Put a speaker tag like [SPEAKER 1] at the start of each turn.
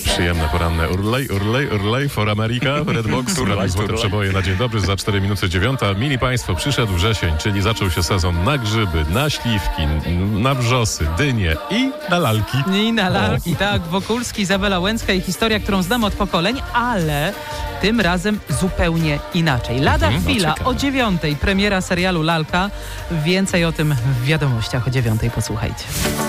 [SPEAKER 1] Przyjemne poranne urlej for America, Redbox, złote przeboje na dzień dobry, za 4 minuty 9. Mili Państwo, przyszedł wrzesień, czyli zaczął się sezon na grzyby, na śliwki, na wrzosy, dynie i na lalki.
[SPEAKER 2] I na lalki, tak. Wokulski, Izabela Łęcka i historia, którą znamy od pokoleń, ale tym razem zupełnie inaczej. Lada chwila, o 9:00 premiera serialu Lalka. Więcej o tym w wiadomościach o 9:00, posłuchajcie.